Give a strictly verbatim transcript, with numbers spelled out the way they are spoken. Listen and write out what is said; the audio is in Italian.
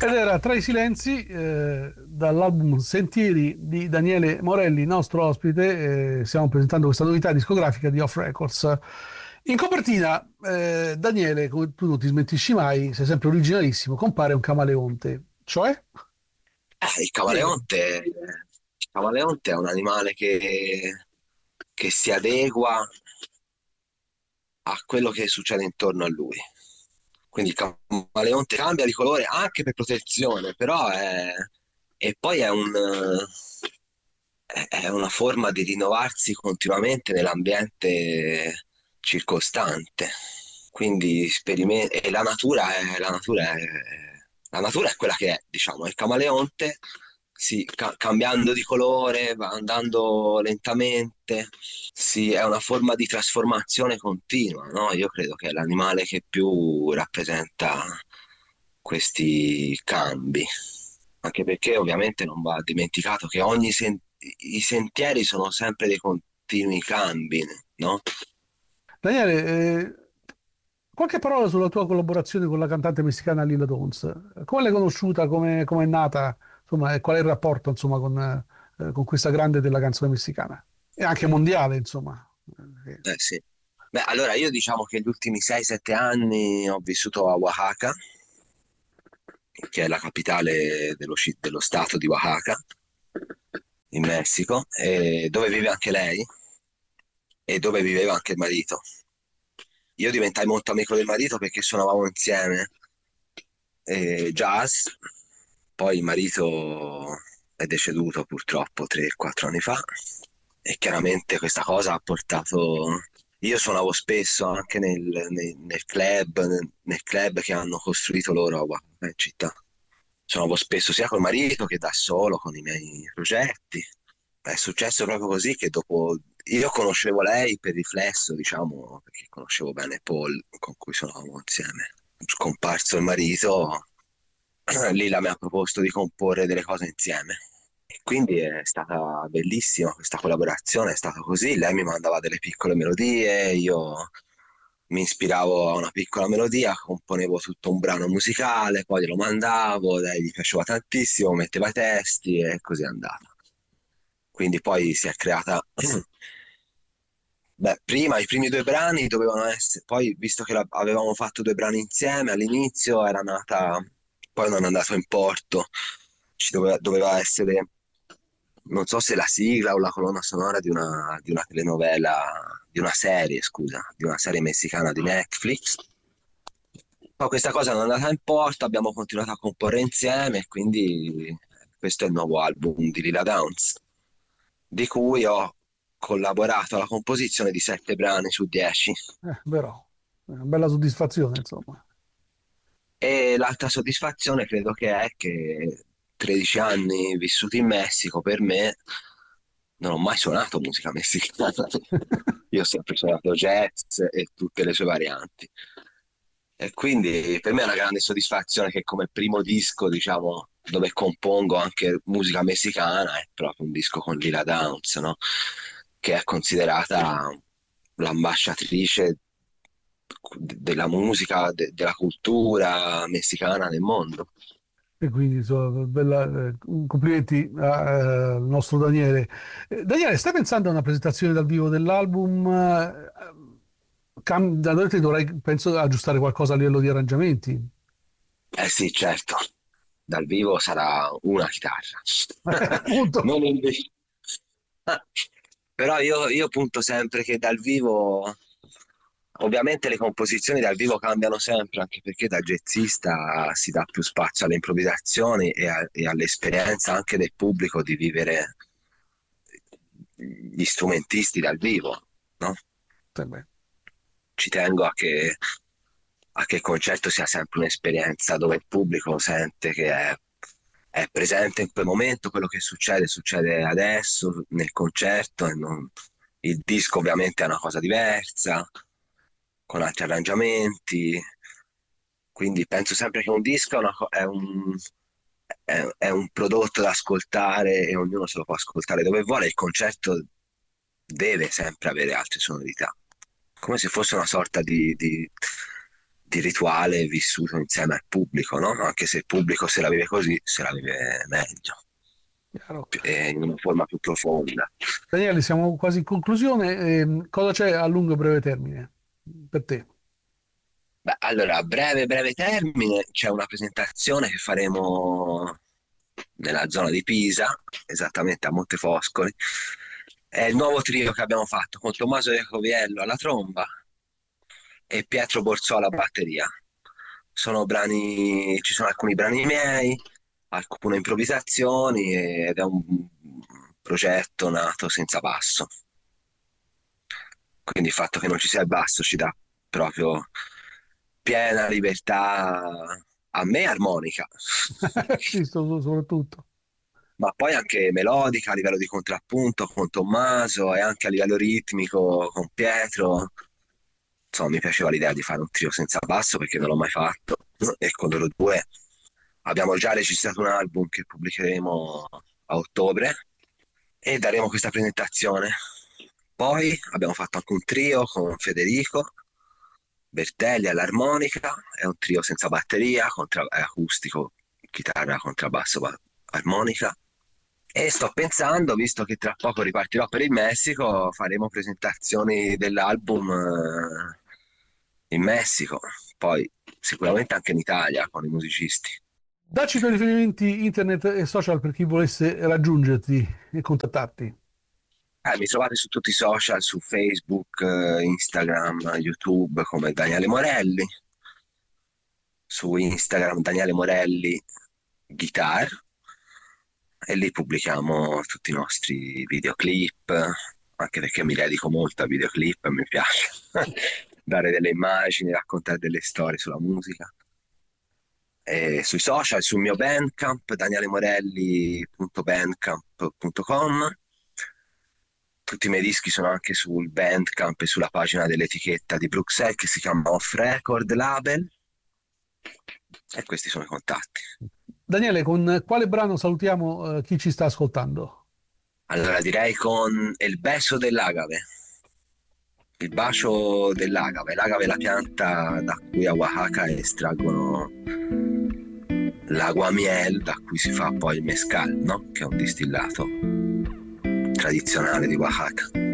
Ed era Tra i silenzi, eh, dall'album Sentieri di Daniele Morelli, nostro ospite. Eh, stiamo presentando questa novità discografica di Off Records. In copertina, eh, Daniele, come tu non ti smentisci mai, sei sempre originalissimo, compare un camaleonte. Cioè? Eh, il Spiega. camaleonte, il camaleonte è un animale che, che si adegua a quello che succede intorno a lui. Quindi il camaleonte cambia di colore anche per protezione, però è... E poi è un... è è una forma di rinnovarsi continuamente nell'ambiente circostante. Quindi sperimenta... E la natura è... La natura è... La natura è quella che è, diciamo, il camaleonte sì, ca- cambiando di colore, va andando lentamente, sì, è una forma di trasformazione continua, no? Io credo che è l'animale che più rappresenta questi cambi, anche perché ovviamente non va dimenticato che ogni sen- i sentieri sono sempre dei continui cambi, no? Daniele, eh, qualche parola sulla tua collaborazione con la cantante messicana Lila Downs. Come l'hai conosciuta? Come come è nata? Insomma, e qual è il rapporto, insomma, con, eh, con questa grande della canzone messicana? E anche mondiale, insomma. Eh, Eh sì. Beh, allora io diciamo che gli ultimi sei sette anni ho vissuto a Oaxaca, che è la capitale dello, ci- dello stato di Oaxaca, in Messico, e dove vive anche lei e dove viveva anche il marito. Io diventai molto amico del marito perché suonavamo insieme eh, jazz, poi il marito è deceduto purtroppo tre quattro anni fa e chiaramente questa cosa ha portato... Io suonavo spesso anche nel, nel- nel club, nel, nel club che hanno costruito loro a Oaxaca in città. Suonavo spesso sia col marito che da solo con i miei progetti. È successo proprio così che dopo io conoscevo lei per riflesso, diciamo, perché conoscevo bene Paul con cui suonavamo insieme. Scomparso il marito, Lila mi ha proposto di comporre delle cose insieme. E quindi è stata bellissima questa collaborazione, è stata così. Lei mi mandava delle piccole melodie, io mi ispiravo a una piccola melodia, componevo tutto un brano musicale, poi glielo mandavo, lei gli piaceva tantissimo, metteva i testi e così è andata. Quindi poi si è creata. Beh, prima i primi due brani dovevano essere, poi visto che la- avevamo fatto due brani insieme all'inizio, era nata, poi non è andato in porto, ci doveva, doveva essere, non so se la sigla o la colonna sonora di una, di una telenovela, di una serie, scusa, di una serie messicana di Netflix. Poi questa cosa non è andata in porto, abbiamo continuato a comporre insieme e quindi questo è il nuovo album di Lila Downs, di cui ho collaborato alla composizione di sette brani su dieci. vero, è una bella soddisfazione, insomma. E l'altra soddisfazione credo che è che tredici anni vissuti in Messico per me non ho mai suonato musica messicana. Io ho sempre suonato jazz e tutte le sue varianti. E quindi per me è una grande soddisfazione che come primo disco, diciamo, dove compongo anche musica messicana, è proprio un disco con Lila Downs, no? Che è considerata l'ambasciatrice della musica, de- della cultura messicana nel mondo. E quindi, insomma, bella, eh, complimenti a- eh, al nostro Daniele. Eh, Daniele, stai pensando a una presentazione dal vivo dell'album? Eh, cam- da dove ti dovrai, penso, aggiustare qualcosa a livello di arrangiamenti. Eh sì, certo, dal vivo sarà una chitarra. Appunto. Non invece. Però io, io punto sempre che dal vivo, ovviamente le composizioni dal vivo cambiano sempre, anche perché da jazzista si dà più spazio alle improvvisazioni e, a- e all'esperienza anche del pubblico di vivere gli strumentisti dal vivo, no? Eh beh, Ci tengo a che, a che il concerto sia sempre un'esperienza dove il pubblico sente che è, è presente in quel momento, quello che succede succede adesso nel concerto e non- il disco ovviamente è una cosa diversa, con altri arrangiamenti, quindi penso sempre che un disco è, una co- è un, è- è un prodotto da ascoltare e ognuno se lo può ascoltare dove vuole, il concerto deve sempre avere altre sonorità come se fosse una sorta di, di- di rituale vissuto insieme al pubblico, no? Anche se il pubblico se la vive così, se la vive meglio, Chiaro. e in una forma più profonda. Daniele, siamo quasi in conclusione. Ehm, cosa c'è a lungo e breve termine per te? Beh, allora, a breve, breve termine c'è una presentazione che faremo nella zona di Pisa, esattamente a Montefoscoli. È il nuovo trio che abbiamo fatto con Tommaso Iacoviello alla tromba e Pietro Borzò alla batteria. Sono brani, ci sono alcuni brani miei, alcune improvvisazioni ed è un progetto nato senza basso. Quindi il fatto che non ci sia il basso ci dà proprio piena libertà a me armonica, Sì, so- soprattutto. ma poi anche melodica a livello di contrappunto con Tommaso e anche a livello ritmico con Pietro. Insomma, mi piaceva l'idea di fare un trio senza basso perché non l'ho mai fatto e con loro due abbiamo già registrato un album che pubblicheremo a ottobre e daremo questa presentazione. Poi abbiamo fatto anche un trio con Federico Bertelli all'armonica, è un trio senza batteria, contra- è acustico, chitarra, contrabbasso, ba- armonica. E sto pensando, visto che tra poco ripartirò per il Messico, faremo presentazioni dell'album eh, in Messico, poi sicuramente anche in Italia con i musicisti. Dacci i tuoi riferimenti internet e social per chi volesse raggiungerti e contattarti. Eh, mi trovate su tutti i social, su Facebook, eh, Instagram, YouTube come Daniele Morelli, su Instagram Daniele Morelli Guitar e lì pubblichiamo tutti i nostri videoclip, anche perché mi dedico molto a videoclip e mi piace dare delle immagini, raccontare delle storie sulla musica. E sui social, sul mio Bandcamp, daniele morelli punto bandcamp punto com. Tutti i miei dischi sono anche sul Bandcamp e sulla pagina dell'etichetta di Bruxelles che si chiama Off Record Label. E questi sono i contatti. Daniele, con quale brano salutiamo eh, chi ci sta ascoltando? Allora direi con El beso dell'agave. Il bacio dell'agave. L'agave è la pianta da cui a Oaxaca estraggono l'aguamiel, da cui si fa poi il mezcal, no? Che è un distillato tradizionale di Oaxaca.